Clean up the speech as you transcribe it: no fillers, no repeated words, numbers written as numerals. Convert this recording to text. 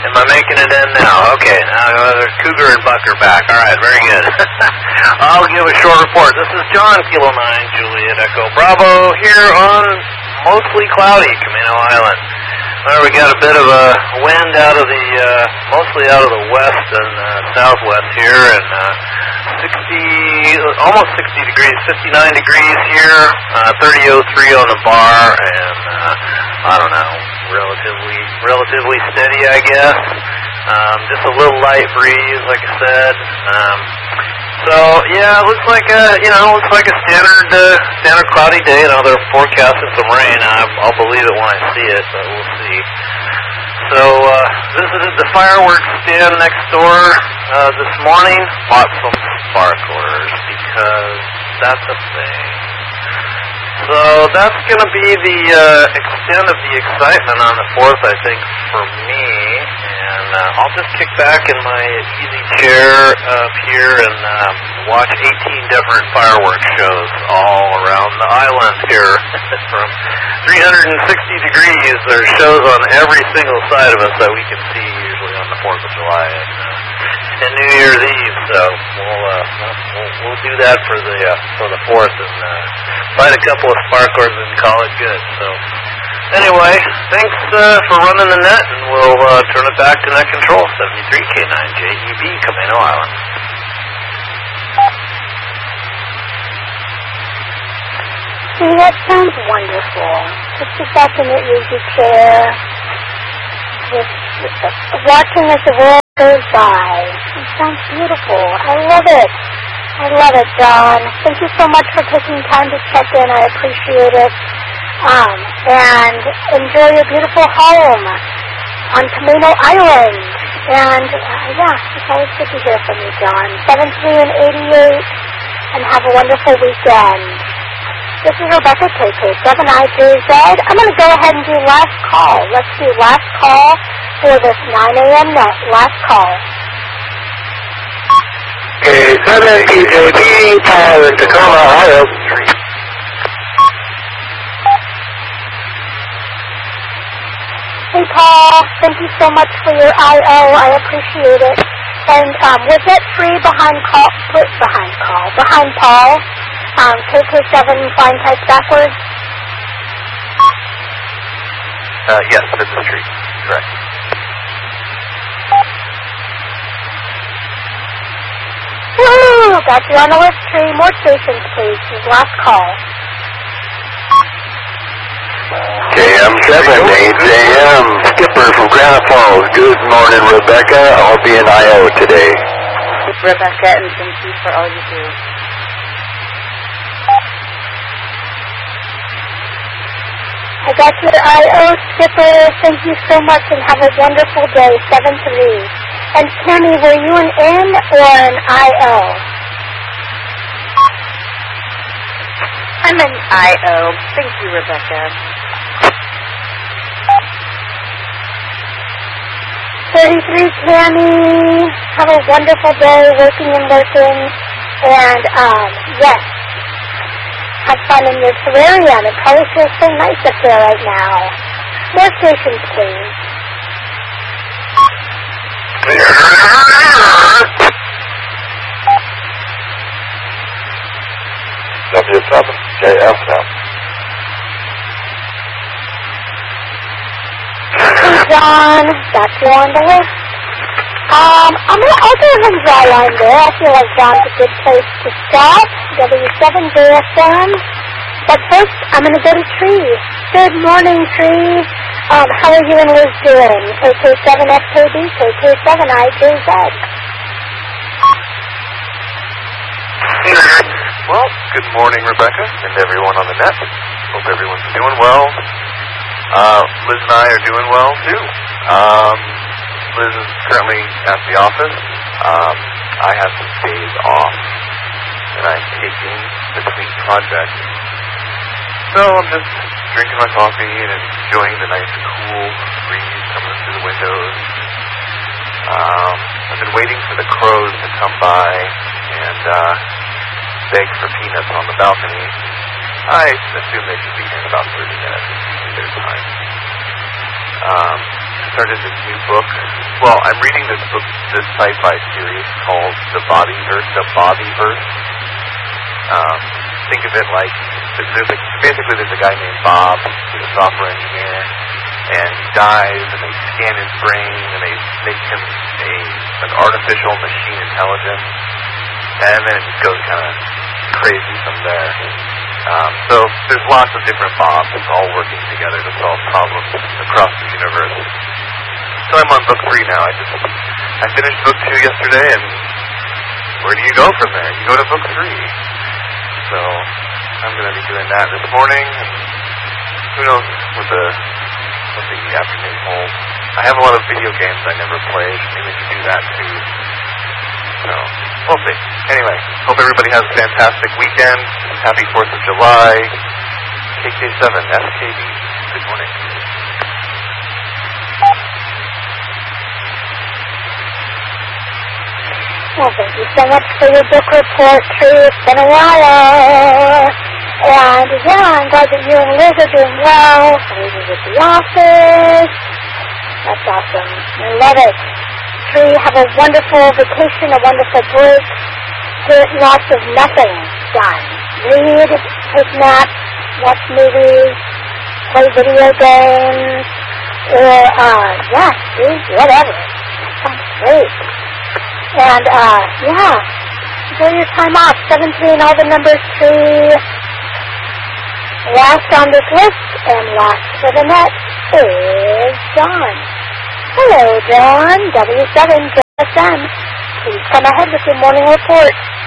Am I making it in now? Okay, now there's Cougar and Buck are back. All right, very good. I'll give a short report. This is John, Kilo 9, Juliet Echo Bravo, here on mostly cloudy Camino Island. We got a bit of a wind out of the, mostly out of the west and southwest here, and almost 60 degrees, 59 degrees here, 3003 on the bar, and I don't know, relatively steady, I guess. Just a little light breeze, like I said. So yeah, it looks like a standard cloudy day. Now they're forecasting some rain. I'll believe it when I see it, but we'll see. So visited the fireworks stand next door this morning. Bought some sparklers because that's a thing. So that's going to be the extent of the excitement on the 4th, I think, for me. And I'll just kick back in my easy chair up here and watch 18 different fireworks shows all around the island here. From 360 degrees, there's shows on every single side of us that we can see usually on the 4th of July and New Year's Eve. So we'll do that for the 4th and light a couple of sparklers and call it good. So anyway, thanks for running the net, and we'll turn it back to net control. 73K9JEB, Camino Island. See, that sounds wonderful. Just sit back in your easy chair, watching as the world goes by. It sounds beautiful. I love it. I love it, John. Thank you so much for taking time to check in. I appreciate it. And enjoy your beautiful home on Camino Island. And, it's always good to hear from you, John. 73 and 88, and have a wonderful weekend. This is Rebecca, KK7IJZ. I'm going to go ahead and do last call. Let's do last call for this 9 a.m. net. Last call. K7EJB, Paul in Tacoma, Ohio. Hey, Paul. Thank you so much for your I.O. I appreciate it. And was it free behind Paul? KK7 flying types backwards? Yes, this is true. Correct. Woo! Got you on the list, Tree. More stations, please. Last call. KM7, 8 a.m. Skipper from Granite Falls. Good morning, Rebecca. I'll be in I.O. today. It's Rebecca, and thank you for all you do. I got your I.O. Skipper. Thank you so much, and have a wonderful day. 7-3. And Tammy, were you an N or an I.O.? I'm an I.O. Thank you, Rebecca. 33, Tammy. Have a wonderful day working and working. And, yes. Have fun in your terrarium. It probably feels so nice up there right now. More stations, please. W7JF now. Hey, John. Got you on the list. I'll go ahead and draw a line there. I feel like John's a good place to start. W7JFM. But first, I'm going to go to Tree. Good morning, Tree. How are you and Liz doing? KK7FKB, KK7IJZ. Well, good morning, Rebecca, and everyone on the net. Hope everyone's doing well. Liz and I are doing well, too. Liz is currently at the office. I have some days off that I'm taking between projects. So I'm just drinking my coffee and enjoying the nice cool breeze coming through the windows. I've been waiting for the crows to come by and beg for peanuts on the balcony. I assume they should be here in about 30 minutes. Their time. Started this new book Well, I'm reading this book, this sci-fi series called The Bobbyverse. Think of it like there's a guy named Bob who's a software engineer, and he dies, and they scan his brain, and they make him an artificial machine intelligence, and then it just goes kind of crazy from there. So there's lots of different Bobs all working together to solve problems across the universe. So I'm on book 3 now. I finished book 2 yesterday, and where do you go from there? You go to book 3. So I'm going to be doing that this morning, and who knows what the afternoon holds. I have a lot of video games I never played. Maybe we can do that too. So we'll see. Anyway, hope everybody has a fantastic weekend. Happy 4th of July. KK7 SKD. Good morning. Well, thank you so much for your book report, Tree. It's been a while. And, yeah, I'm glad that you and Liz are doing well. Liz is at the office. That's awesome. I love it. Tree, have a wonderful vacation, a wonderful break. Get lots of nothing done. Read, take naps, watch movies, play video games, or, do whatever. That sounds great. And, enjoy your time off. 17, all the numbers, Tree. Last on this list, and last for the net, is John. Hello, John, W7JSN. Please come ahead with your morning report.